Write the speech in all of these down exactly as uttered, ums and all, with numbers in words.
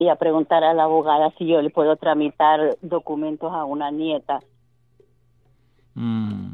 y a preguntar a la abogada si yo le puedo tramitar documentos a una nieta. Mm,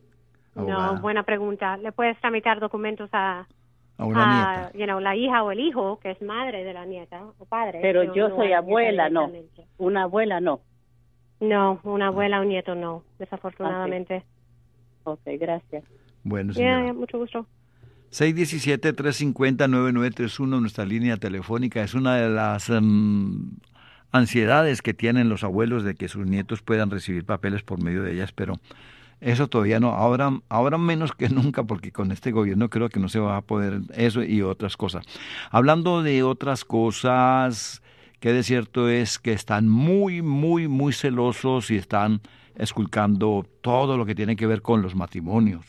No, buena pregunta. ¿Le puedes tramitar documentos a, a una a nieta? you know, la hija o el hijo, que es madre de la nieta, o padre? Pero yo no soy a la abuela, nieta no. directamente. Una abuela, no. No, una abuela o un nieto no, desafortunadamente. Ok, gracias. Bueno, Ya, señora. ya, mucho gusto. seis uno siete, tres cinco cero, nueve nueve tres uno, nuestra línea telefónica. Es una de las um, ansiedades que tienen los abuelos de que sus nietos puedan recibir papeles por medio de ellas, pero eso todavía no, ahora, ahora menos que nunca, porque con este gobierno creo que no se va a poder eso y otras cosas. Hablando de otras cosas, que de cierto es que están muy, muy, muy celosos y están esculcando todo lo que tiene que ver con los matrimonios.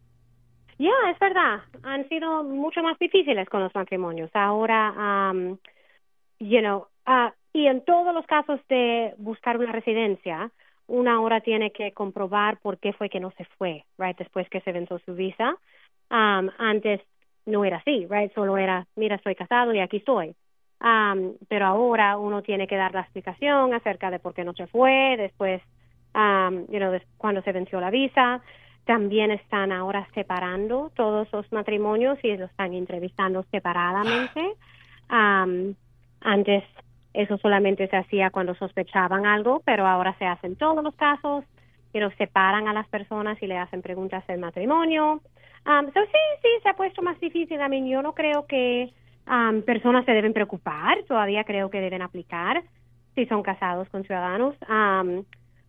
Ya, es verdad. Han sido mucho más difíciles con los matrimonios. Ahora, um, you know, uh, y en todos los casos de buscar una residencia, una ahora tiene que comprobar por qué fue que no se fue, right, después que se venció su visa. Um, antes no era así, right, solo era, mira, estoy casado y aquí estoy. Um, pero ahora uno tiene que dar la explicación acerca de por qué no se fue, después, um, you know, des- cuando se venció la visa. También están ahora separando todos los matrimonios y los están entrevistando separadamente. Um, antes eso solamente se hacía cuando sospechaban algo, pero ahora se hace en todos los casos. You know, separan a las personas y le hacen preguntas del matrimonio. Um, so sí, sí, se ha puesto más difícil. I mean, yo no creo que um, personas se deben preocupar. Todavía creo que deben aplicar si son casados con ciudadanos, um,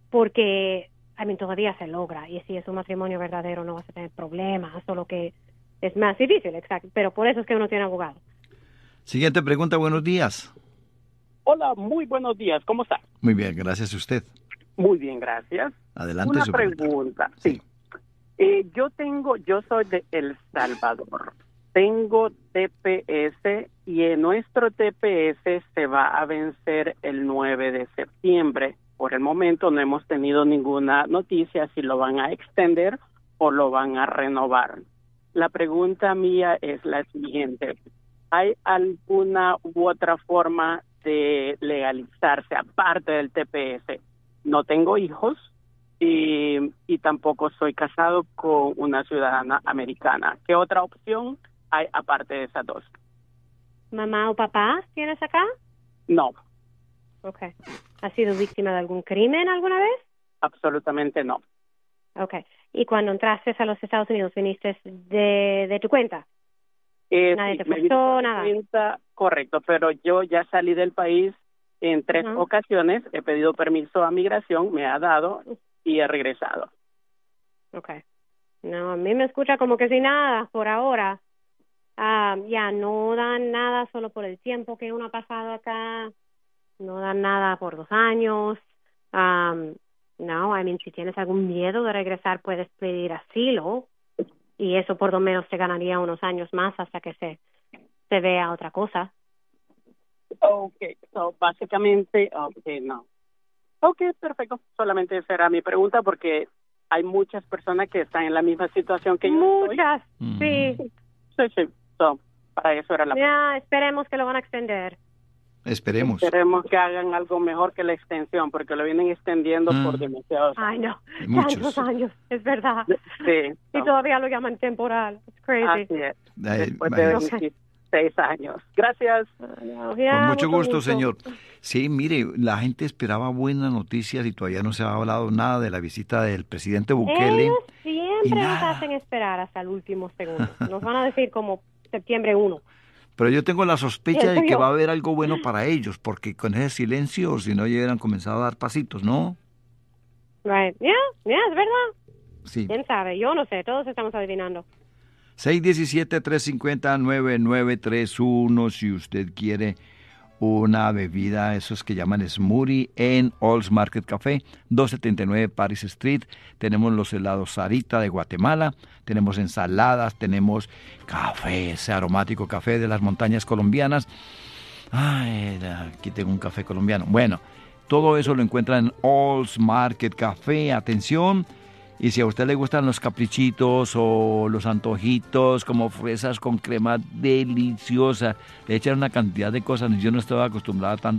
porque I mean, todavía se logra, y si es un matrimonio verdadero no vas a tener problemas, solo que es más difícil, exacto, pero por eso es que uno tiene abogado. Siguiente pregunta, buenos días. Hola, muy buenos días, ¿cómo está? Muy bien, gracias a usted. Muy bien, gracias. Adelante. Una su pregunta, sí. sí. Eh, yo tengo, yo soy de El Salvador, tengo T P S y en nuestro T P S se va a vencer el nueve de septiembre. Por el momento no hemos tenido ninguna noticia si lo van a extender o lo van a renovar. La pregunta mía es la siguiente. ¿Hay alguna u otra forma de legalizarse aparte del T P S? No tengo hijos y, y tampoco soy casado con una ciudadana americana. ¿Qué otra opción hay aparte de esas dos? ¿Mamá o papá tienes acá? No. Okay. ¿Has sido víctima de algún crimen alguna vez? Absolutamente no. Okay. ¿Y cuando entraste a los Estados Unidos viniste de, de tu cuenta? Eh, Nadie sí, te me forzó, vine nada. cuenta, correcto, pero yo ya salí del país en tres Uh-huh. ocasiones, he pedido permiso a migración, me ha dado y he regresado. Okay. No, a mí me escucha como que sin nada por ahora. Ah, ya no dan nada solo por el tiempo que uno ha pasado acá. No dan nada por dos años. Um, no, I mean, si tienes algún miedo de regresar, puedes pedir asilo. Y eso por lo menos te ganaría unos años más hasta que se, se vea otra cosa. Okay, so básicamente, okay, no. Okay, perfecto. Solamente esa era mi pregunta porque hay muchas personas que están en la misma situación que yo estoy. Muchas, sí. Sí, sí. So, para eso era la pregunta. Ya, esperemos que lo van a extender. Esperemos. Esperemos que hagan algo mejor que la extensión, porque lo vienen extendiendo Mm. por demasiados años. Ay, no, Muchos. tantos años, es verdad. Sí. Y so, todavía lo llaman temporal. It's crazy. así es. Ay, Después de imagínese. veintiséis años. Gracias. Ya, Con mucho gusto, gusto. señor. Sí, mire, la gente esperaba buenas noticias y todavía no se ha hablado nada de la visita del presidente Bukele. Ellos y siempre nos nada. hacen esperar hasta el último segundo. Nos van a decir como septiembre primero. Pero yo tengo la sospecha Pienso de que yo. va a haber algo bueno para ellos, porque con ese silencio, si no, ya hubieran comenzado a dar pasitos, ¿no? Right. Ya, ya, es verdad. Sí. ¿Quién sabe? Yo no sé, todos estamos adivinando. seis uno siete, tres cinco cero, nueve nueve tres uno si usted quiere una bebida, esos que llaman smoothie en All's Market Café, doscientos setenta y nueve Paris Street. Tenemos los helados Sarita de Guatemala, tenemos ensaladas, tenemos café, ese aromático café de las montañas colombianas. Ay, aquí tengo un café colombiano. Bueno, todo eso lo encuentran en All's Market Café. Atención, Y si a usted le gustan los caprichitos o los antojitos como fresas con crema deliciosa, le echan una cantidad de cosas. Yo no estaba acostumbrada a tanto